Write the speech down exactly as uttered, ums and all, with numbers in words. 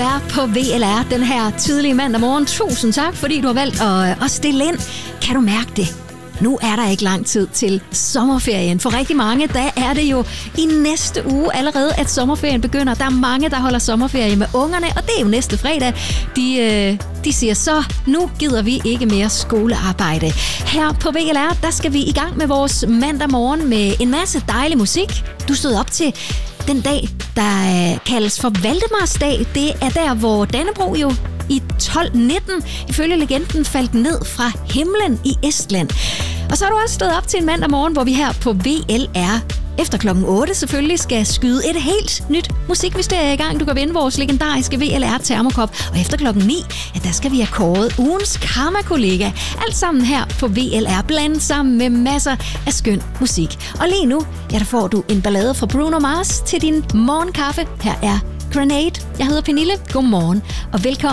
er på V L R den her tidlige mandag morgen. Tusind tak, fordi du har valgt at, at stille ind. Kan du mærke det? Nu er der ikke lang tid til sommerferien. For rigtig mange, der er det jo i næste uge allerede, at sommerferien begynder. Der er mange, der holder sommerferie med ungerne, og det er jo næste fredag. De, øh, de siger så, nu gider vi ikke mere skolearbejde. Her på V L R, der skal vi i gang med vores mandag morgen med en masse dejlig musik. Du stod op til den dag, der kaldes for Valdemarsdag. Det er der, hvor Dannebrog jo i tolv nitten ifølge legenden faldt ned fra himlen i Estland. Og så har du også stået op til en mandag morgen, hvor vi her på V L R efter klokken otte selvfølgelig skal skyde et helt nyt musikmysterie i gang. Du kan vinde vores legendariske V L R termokop. Og efter klokken ni, ja, der skal vi have kåret ugens karma-kollega. Alt sammen her på V L R, blandet sammen med masser af skøn musik. Og lige nu, ja, der får du en ballade fra Bruno Mars til din morgenkaffe. Her er Grenade. Jeg hedder Pernille. Godmorgen og velkommen.